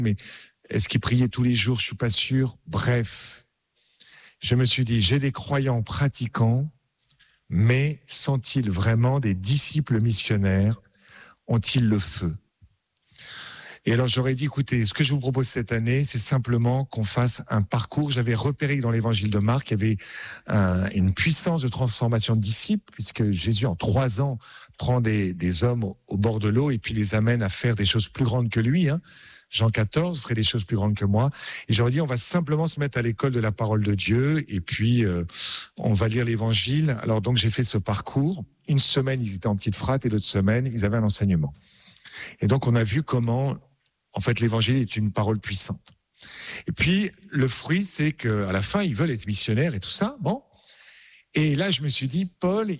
mais est-ce qu'ils priaient tous les jours? Je suis pas sûr. Bref, je me suis dit, j'ai des croyants pratiquants, mais sont-ils vraiment des disciples missionnaires? Ont-ils le feu? Et alors j'aurais dit, écoutez, ce que je vous propose cette année, c'est simplement qu'on fasse un parcours. J'avais repéré que dans l'évangile de Marc, il y avait une puissance de transformation de disciples, puisque Jésus, en 3 ans, prend des hommes au bord de l'eau et puis les amène à faire des choses plus grandes que lui. Jean 14 ferait des choses plus grandes que moi. Et j'aurais dit, on va simplement se mettre à l'école de la parole de Dieu et puis on va lire l'évangile. Alors donc j'ai fait ce parcours. Une semaine, ils étaient en petite frate et l'autre semaine, ils avaient un enseignement. Et donc on a vu comment, en fait, l'évangile est une parole puissante. Et puis le fruit, c'est qu'à la fin, ils veulent être missionnaires et tout ça. Bon. Et là, je me suis dit, Paul,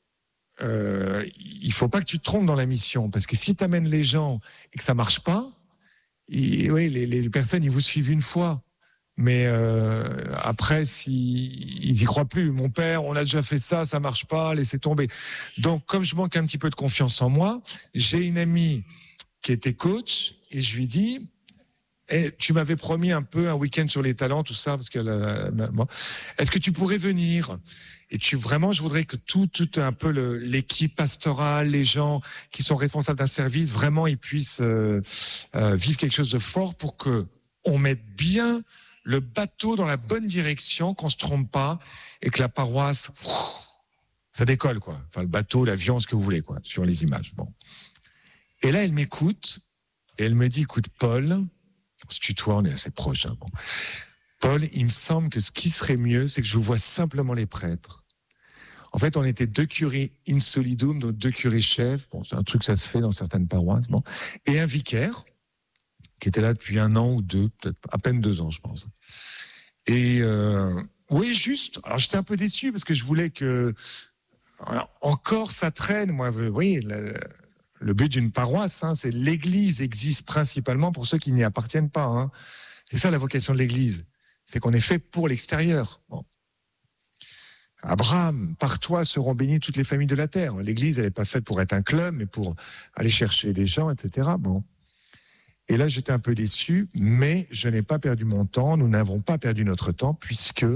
il faut pas que tu te trompes dans la mission, parce que si tu amènes les gens et que ça marche pas, oui, les personnes, ils vous suivent une fois. Mais après, ils y croient plus. Mon père, on a déjà fait ça marche pas, laissez tomber. Donc, comme je manque un petit peu de confiance en moi, j'ai une amie qui était coach et je lui dis, tu m'avais promis un week-end sur les talents, tout ça, parce que est-ce que tu pourrais venir? Et vraiment, je voudrais que tout un peu l'équipe pastorale, les gens qui sont responsables d'un service, vraiment, ils puissent vivre quelque chose de fort pour que on mette bien le bateau dans la bonne direction, qu'on se trompe pas et que la paroisse, ça décolle, quoi. Enfin, le bateau, l'avion, ce que vous voulez, quoi, sur les images. Bon. Et là, elle m'écoute et elle me dit, écoute, Paul, on se tutoie, on est assez proches. Bon. Paul, il me semble que ce qui serait mieux, c'est que je vois simplement les prêtres. En fait, on était 2 curés in solidum, donc 2 curés chefs. Bon, c'est un truc, ça se fait dans certaines paroisses. Bon. Et un vicaire, qui était là depuis 1 an ou 2, peut-être à peine 2 ans, je pense. Et oui, juste. Alors, j'étais un peu déçu parce que je voulais que... Alors, encore, ça traîne. Moi, vous voyez, le but d'une paroisse, c'est l'Église existe principalement pour ceux qui n'y appartiennent pas. C'est ça la vocation de l'Église. C'est qu'on est fait pour l'extérieur. Bon. Abraham, par toi seront bénies toutes les familles de la terre. L'Église, elle n'est pas faite pour être un club, mais pour aller chercher des gens, etc. Bon. Et là, j'étais un peu déçu, mais je n'ai pas perdu mon temps. Nous n'avons pas perdu notre temps, puisque,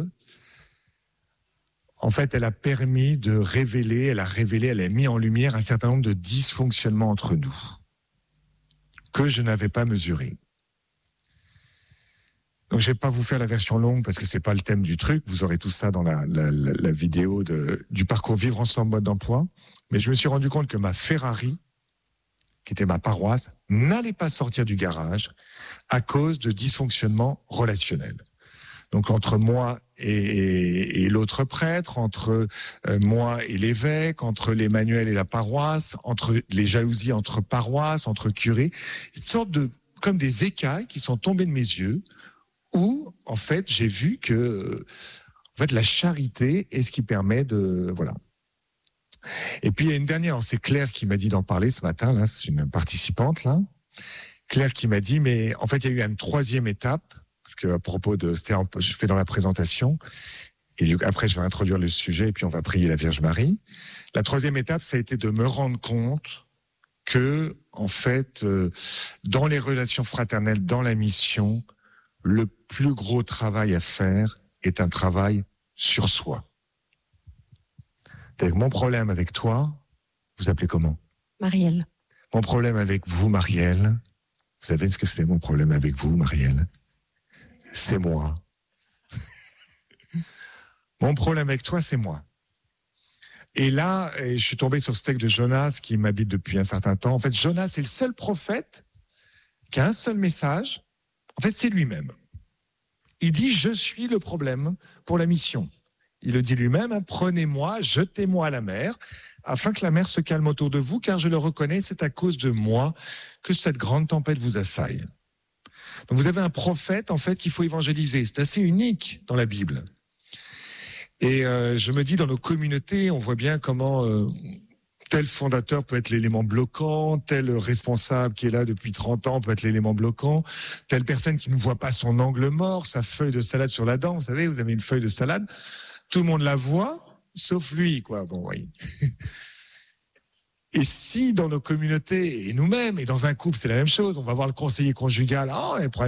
en fait, elle a permis de révéler, elle a mis en lumière un certain nombre de dysfonctionnements entre nous que je n'avais pas mesurés. Donc, je vais pas vous faire la version longue parce que c'est pas le thème du truc. Vous aurez tout ça dans la vidéo du parcours Vivre ensemble mode d'emploi. Mais je me suis rendu compte que ma Ferrari, qui était ma paroisse, n'allait pas sortir du garage à cause de dysfonctionnements relationnels. Donc, entre moi et l'autre prêtre, entre moi et l'évêque, entre l'Emmanuel et la paroisse, entre les jalousies entre paroisses, entre curés, une sorte comme des écailles qui sont tombées de mes yeux, où, en fait, j'ai vu que, la charité est ce qui permet de, voilà. Et puis, il y a une dernière, c'est Claire qui m'a dit d'en parler ce matin, là, c'est une participante, là. Claire qui m'a dit, mais en fait, il y a eu une 3e étape, parce que à propos je fais dans la présentation, et après, je vais introduire le sujet, et puis on va prier la Vierge Marie. La 3e étape, ça a été de me rendre compte que, en fait, dans les relations fraternelles, dans la mission, le plus gros travail à faire est un travail sur soi. C'est-à-dire que mon problème avec toi, vous appelez comment? Marielle. Mon problème avec vous, Marielle, vous savez ce que c'est mon problème avec vous, Marielle? C'est moi. Mon problème avec toi, c'est moi. Et là, je suis tombé sur ce texte de Jonas qui m'habite depuis un certain temps. En fait, Jonas est le seul prophète qui a un seul message. En fait, c'est lui-même. Il dit, je suis le problème pour la mission. Il le dit lui-même, prenez-moi, jetez-moi à la mer, afin que la mer se calme autour de vous, car je le reconnais, c'est à cause de moi que cette grande tempête vous assaille. Donc vous avez un prophète, en fait, qu'il faut évangéliser. C'est assez unique dans la Bible. Et je me dis, dans nos communautés, on voit bien comment tel fondateur peut être l'élément bloquant, tel responsable qui est là depuis 30 ans peut être l'élément bloquant, telle personne qui ne voit pas son angle mort, sa feuille de salade sur la dent, vous savez, vous avez une feuille de salade, tout le monde la voit, sauf lui, quoi. Bon, oui. Et si dans nos communautés, et nous-mêmes, et dans un couple, c'est la même chose, on va voir le conseiller conjugal, ah, les problèmes